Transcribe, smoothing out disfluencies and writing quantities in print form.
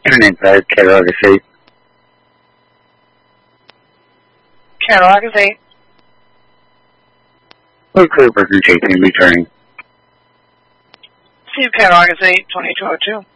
Internet inside catalog is 8. Catalog is 8. Look for the person chasing returning. See catalog is 8, 2202.